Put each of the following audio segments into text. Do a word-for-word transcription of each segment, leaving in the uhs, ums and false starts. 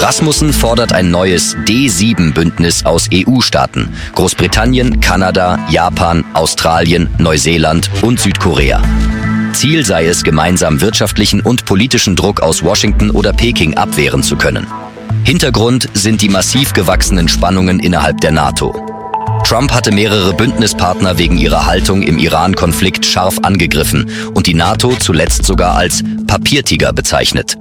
Rasmussen fordert ein neues D sieben Bündnis aus E U-Staaten, Großbritannien, Kanada, Japan, Australien, Neuseeland und Südkorea. Ziel sei es, gemeinsam wirtschaftlichen und politischen Druck aus Washington oder Peking abwehren zu können. Hintergrund sind die massiv gewachsenen Spannungen innerhalb der NATO. Trump hatte mehrere Bündnispartner wegen ihrer Haltung im Iran-Konflikt scharf angegriffen und die NATO zuletzt sogar als Papiertiger bezeichnet.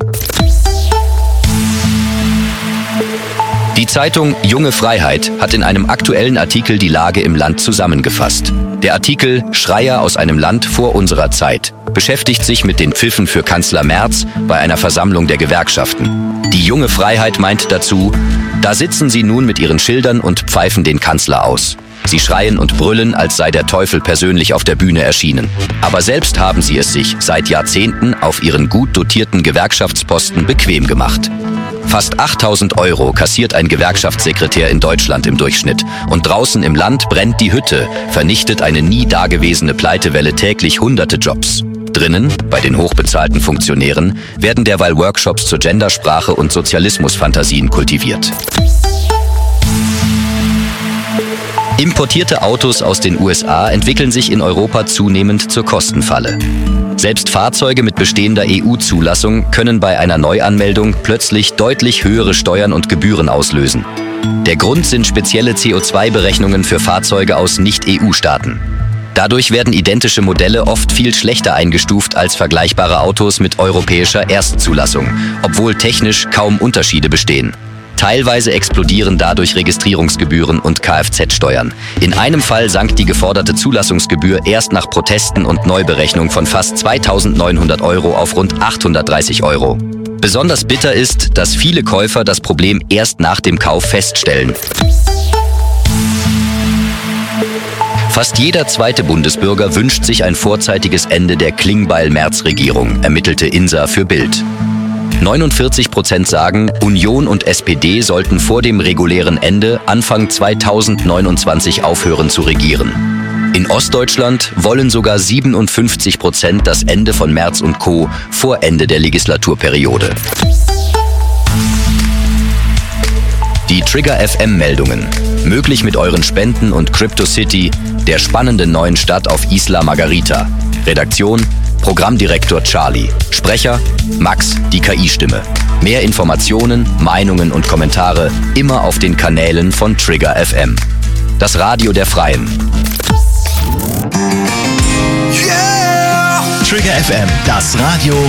Die Zeitung Junge Freiheit hat in einem aktuellen Artikel die Lage im Land zusammengefasst. Der Artikel Schreier aus einem Land vor unserer Zeit beschäftigt sich mit den Pfiffen für Kanzler Merz bei einer Versammlung der Gewerkschaften. Die Junge Freiheit meint dazu: Da sitzen sie nun mit ihren Schildern und pfeifen den Kanzler aus. Sie schreien und brüllen, als sei der Teufel persönlich auf der Bühne erschienen. Aber selbst haben sie es sich seit Jahrzehnten auf ihren gut dotierten Gewerkschaftsposten bequem gemacht. Fast achttausend Euro kassiert ein Gewerkschaftssekretär in Deutschland im Durchschnitt. Und draußen im Land brennt die Hütte, vernichtet eine nie dagewesene Pleitewelle täglich hunderte Jobs. Drinnen, bei den hochbezahlten Funktionären, werden derweil Workshops zur Gendersprache und Sozialismusfantasien kultiviert. Importierte Autos aus den U S A entwickeln sich in Europa zunehmend zur Kostenfalle. Selbst Fahrzeuge mit bestehender E U-Zulassung können bei einer Neuanmeldung plötzlich deutlich höhere Steuern und Gebühren auslösen. Der Grund sind spezielle C O zwei Berechnungen für Fahrzeuge aus Nicht-E U-Staaten. Dadurch werden identische Modelle oft viel schlechter eingestuft als vergleichbare Autos mit europäischer Erstzulassung, obwohl technisch kaum Unterschiede bestehen. Teilweise explodieren dadurch Registrierungsgebühren und Kfz-Steuern. In einem Fall sank die geforderte Zulassungsgebühr erst nach Protesten und Neuberechnung von fast zweitausendneunhundert Euro auf rund achthundertdreißig Euro. Besonders bitter ist, dass viele Käufer das Problem erst nach dem Kauf feststellen. Fast jeder zweite Bundesbürger wünscht sich ein vorzeitiges Ende der Klingbeil-Merz-Regierung, ermittelte INSA für Bild. neunundvierzig Prozent sagen, Union und S P D sollten vor dem regulären Ende Anfang zweitausendneunundzwanzig aufhören zu regieren. In Ostdeutschland wollen sogar siebenundfünfzig Prozent das Ende von Merz und Co. vor Ende der Legislaturperiode. Die Trigger F M-Meldungen. Möglich mit euren Spenden und CryptoCity, der spannenden neuen Stadt auf Isla Margarita. Redaktion: Programmdirektor Charlie. Sprecher: Max, die K I-Stimme. Mehr Informationen, Meinungen und Kommentare immer auf den Kanälen von Trigger F M. Das Radio der Freien. Yeah! Trigger F M, das Radio